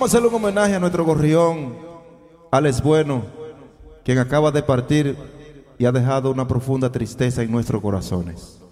vamos a hacerle un homenaje a nuestro gorrión, Alex Bueno, quien acaba de partir y ha dejado una profunda tristeza en nuestros corazones.